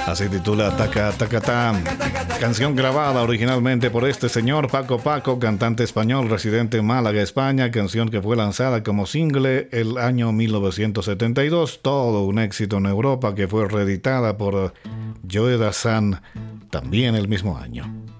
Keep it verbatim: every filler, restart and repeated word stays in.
Así titula Taca Taca Tam, canción grabada originalmente por este señor Paco Paco, cantante español residente en Málaga, España, canción que fue lanzada como single el año mil novecientos setenta y dos, todo un éxito en Europa, que fue reeditada por Joe Dassin también el mismo año.